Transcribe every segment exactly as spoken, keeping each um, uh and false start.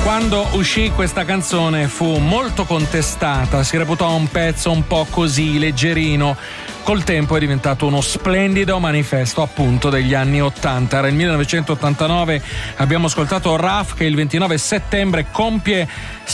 Quando uscì questa canzone fu molto contestata, si reputò un pezzo un po' così leggerino. Col tempo è diventato uno splendido manifesto appunto degli anni ottanta. Era il millenovecentottantanove, abbiamo ascoltato Raf che il ventinove settembre compie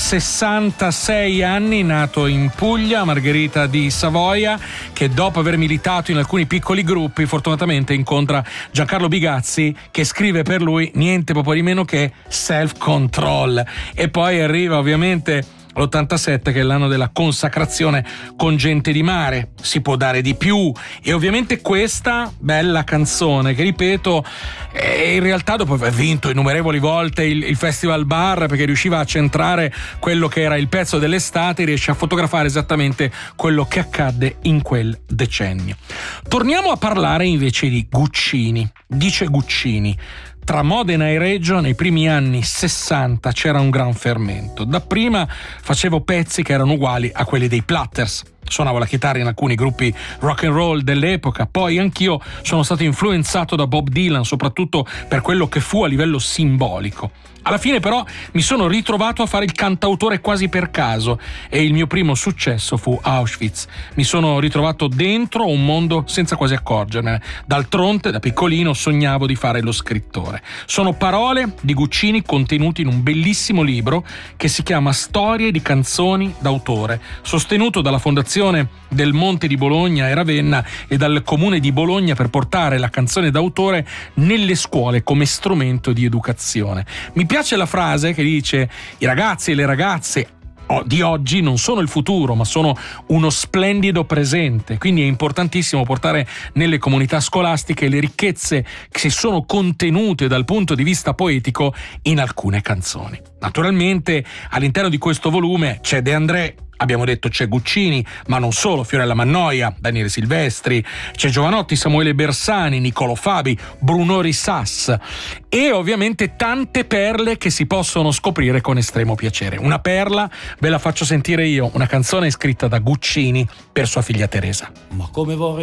sessantasei anni, nato in Puglia, Margherita di Savoia, che dopo aver militato in alcuni piccoli gruppi fortunatamente incontra Giancarlo Bigazzi che scrive per lui niente poco di meno che Self Control. E poi arriva ovviamente l'ottantasette, che è l'anno della consacrazione con Gente di Mare, Si può dare di più, e ovviamente questa bella canzone che, ripeto, eh, in realtà dopo aver vinto innumerevoli volte il, il Festival Bar, perché riusciva a centrare quello che era il pezzo dell'estate, riesce a fotografare esattamente quello che accadde in quel decennio. Torniamo a parlare invece di Guccini. Dice Guccini: tra Modena e Reggio nei primi anni sessanta c'era un gran fermento. Dapprima facevo pezzi che erano uguali a quelli dei Platters. Suonavo la chitarra in alcuni gruppi rock and roll dell'epoca, poi anch'io sono stato influenzato da Bob Dylan, soprattutto per quello che fu a livello simbolico. Alla fine però mi sono ritrovato a fare il cantautore quasi per caso e il mio primo successo fu Auschwitz. Mi sono ritrovato dentro un mondo senza quasi accorgermene. D'altronde, da piccolino sognavo di fare lo scrittore. Sono parole di Guccini contenute in un bellissimo libro che si chiama Storie di canzoni d'autore, sostenuto dalla Fondazione del Monte di Bologna e Ravenna e dal Comune di Bologna per portare la canzone d'autore nelle scuole come strumento di educazione. Mi piace la frase che dice: i ragazzi e le ragazze di oggi non sono il futuro, ma sono uno splendido presente. Quindi è importantissimo portare nelle comunità scolastiche le ricchezze che si sono contenute dal punto di vista poetico in alcune canzoni. Naturalmente all'interno di questo volume c'è De André, abbiamo detto c'è Guccini, ma non solo, Fiorella Mannoia, Daniele Silvestri, c'è Giovanotti, Samuele Bersani, Niccolò Fabi, Bruno Risas e ovviamente tante perle che si possono scoprire con estremo piacere. Una perla ve la faccio sentire io, una canzone scritta da Guccini per sua figlia Teresa. Ma come vorrei